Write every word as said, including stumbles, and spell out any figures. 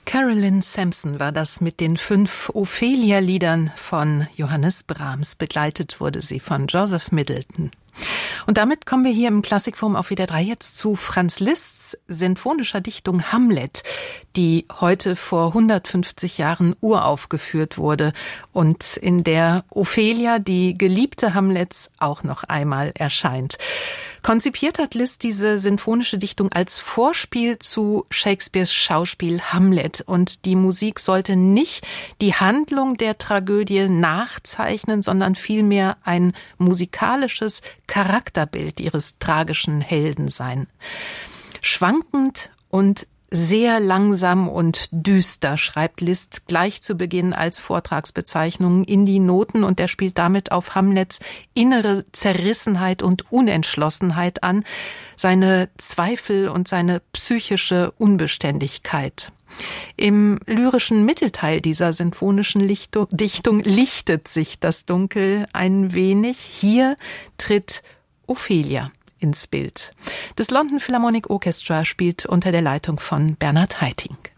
Carolyn Sampson war das mit den fünf Ophelia-Liedern von Johannes Brahms. Begleitet wurde sie von Joseph Middleton. Und damit kommen wir hier im Klassikforum auf W D R drei jetzt zu Franz Liszt's sinfonischer Dichtung Hamlet, die heute vor hundertfünfzig Jahren uraufgeführt wurde und in der Ophelia, die Geliebte Hamlets, auch noch einmal erscheint. Konzipiert hat Liszt diese sinfonische Dichtung als Vorspiel zu Shakespeares Schauspiel Hamlet, und die Musik sollte nicht die Handlung der Tragödie nachzeichnen, sondern vielmehr ein musikalisches Charakterbild ihres tragischen Helden sein. Schwankend und sehr langsam und düster schreibt Liszt gleich zu Beginn als Vortragsbezeichnung in die Noten, und er spielt damit auf Hamlets innere Zerrissenheit und Unentschlossenheit an, seine Zweifel und seine psychische Unbeständigkeit. Im lyrischen Mittelteil dieser sinfonischen Lichtung, Dichtung lichtet sich das Dunkel ein wenig. Hier tritt Ophelia ins Bild. Das London Philharmonic Orchestra spielt unter der Leitung von Bernhard Haitink.